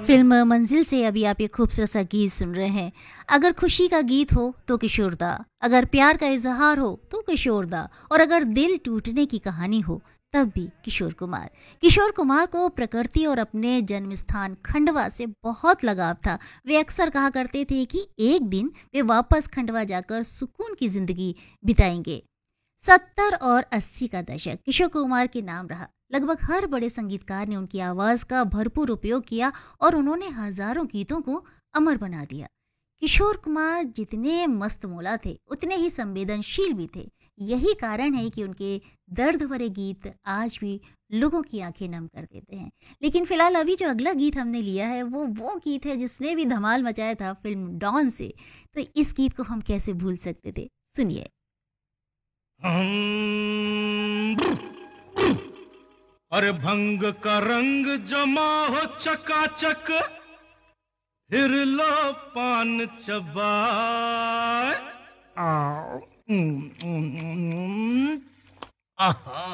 Film मंज़िल से अभी आप ये खूबसूरत सा गीत सुन रहे हैं। अगर खुशी का गीत हो तो किशोर दा, अगर प्यार का इज़हार हो तो किशोर दा और अगर दिल टूटने की कहानी हो तब भी किशोर कुमार। किशोर कुमार को प्रकृति और अपने जन्म स्थान खंडवा से बहुत लगाव था। वे अक्सर कहा करते थे कि एक दिन वे वापस खंडवा जाकर सुकून की ज़िंदगी बिताएंगे। 70 और 80 का दशक किशोर कुमार के नाम रहा। लगभग हर बड़े संगीतकार ने उनकी आवाज का भरपूर उपयोग किया और उन्होंने हजारों गीतों को अमर बना दिया। किशोर कुमार जितने मस्त मौला थे उतने ही संवेदनशील भी थे। यही कारण है कि उनके दर्द भरे गीत आज भी लोगों की आंखें नम कर देते हैं। लेकिन फिलहाल अभी जो अगला गीत हमने लिया है वो गीत है जिसने भी धमाल मचाया था फिल्म डॉन से। तो इस गीत को हम कैसे भूल सकते थे, सुनिए। अरे भंग का रंग जमा हो चकाचक, फिर लो पान चबाए। आओ। आहा।